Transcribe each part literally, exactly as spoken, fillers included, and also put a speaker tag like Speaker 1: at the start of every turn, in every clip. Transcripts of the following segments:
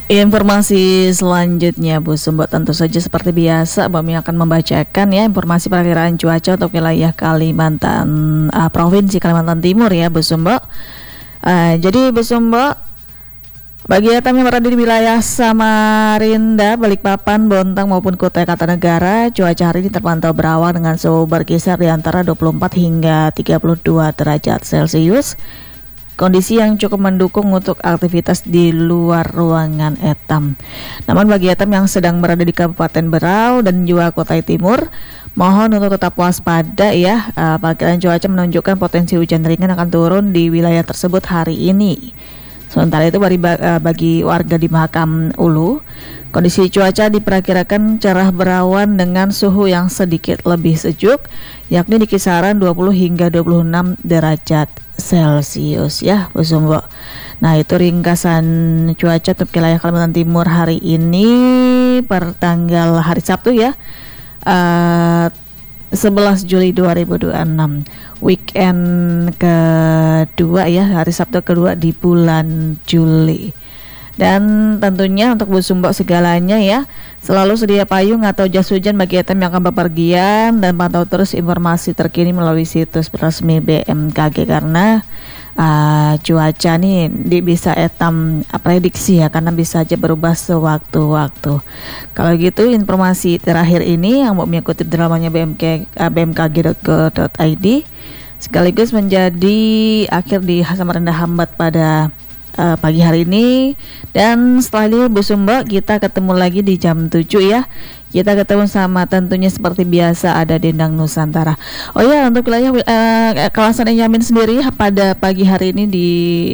Speaker 1: Informasi selanjutnya Bu Sumbo, tentu saja seperti biasa kami akan membacakan ya informasi perakiraan cuaca untuk wilayah Kalimantan uh, Provinsi Kalimantan Timur ya Bu Sumbo. Uh, jadi Bu Sumbo, bagi kami yang berada di wilayah Samarinda, Balikpapan, Bontang maupun Kutai Kartanegara, cuaca hari ini terpantau berawan dengan suhu berkisar di antara dua puluh empat hingga tiga puluh dua derajat Celcius. Kondisi yang cukup mendukung untuk aktivitas di luar ruangan etam. Namun bagi etam yang sedang berada di Kabupaten Berau dan juga Kutai Timur, mohon untuk tetap waspada ya. Uh, Perakiraan cuaca menunjukkan potensi hujan ringan akan turun di wilayah tersebut hari ini. Sementara itu bagi, bagi warga di Mahakam Ulu, kondisi cuaca diperkirakan cerah berawan dengan suhu yang sedikit lebih sejuk, yakni di kisaran dua puluh hingga dua puluh enam derajat Celcius ya Bu Sumbo. Nah, itu ringkasan cuaca untuk wilayah Kalimantan Timur hari ini per tanggal hari Sabtu ya, uh, sebelas Juli dua ribu dua puluh enam, weekend kedua ya, hari Sabtu kedua di bulan Juli. Dan tentunya untuk Bu Sumbo segalanya ya, selalu sedia payung atau jas hujan bagi etam yang akan bepergian, dan pantau terus informasi terkini melalui situs resmi B M K G karena uh, cuaca nih di bisa etam uh, prediksi ya, karena bisa aja berubah sewaktu-waktu. Kalau gitu informasi terakhir ini yang mau mengikuti dramanya B M K uh, b m k g dot go dot i d sekaligus menjadi akhir di Samarinda Hambat pada Uh, pagi hari ini. Dan setelah ini Bu Sumbo, kita ketemu lagi di jam tujuh ya. Kita ketemu sama tentunya seperti biasa ada Dendang Nusantara. Oh ya, untuk wilayah uh, kawasan Yamin sendiri pada pagi hari ini di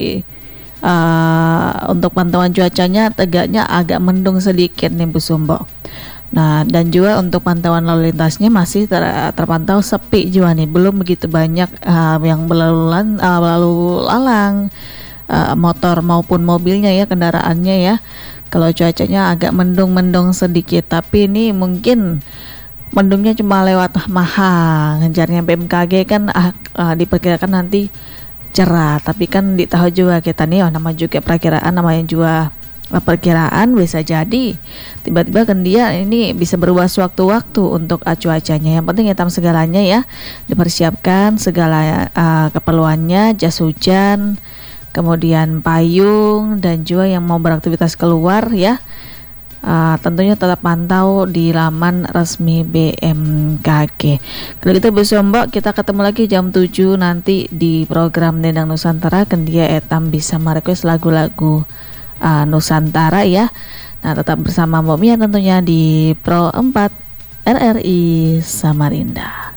Speaker 1: uh, untuk pantauan cuacanya tegaknya agak mendung sedikit nih Bu Sumbo. Nah, dan juga untuk pantauan lalu lintasnya masih ter, terpantau sepi juga nih, belum begitu banyak uh, yang berlalu uh, berlalu lalang Uh, motor maupun mobilnya ya, kendaraannya ya. Kalau cuacanya agak mendung-mendung sedikit, tapi ini mungkin mendungnya cuma lewat Maha. Ngejarnya B M K G kan uh, uh, diperkirakan nanti cerah, tapi kan ditahu juga kita nih, oh, nama juga perakiraan, namanya juga uh, perkiraan, bisa jadi tiba-tiba kan dia ini bisa berubah sewaktu-waktu untuk uh, cuacanya. Yang penting hitam segalanya ya, dipersiapkan segala uh, keperluannya, jas hujan, kemudian payung, dan juga yang mau beraktivitas keluar ya, uh, tentunya tetap pantau di laman resmi B M K G. Kalau gitu Bu Sumbo, kita ketemu lagi jam tujuh nanti di program Dendang Nusantara. Kendia etam bisa merequest lagu-lagu uh, Nusantara ya. Nah, tetap bersama Mbak Mia tentunya di Pro empat R R I Samarinda.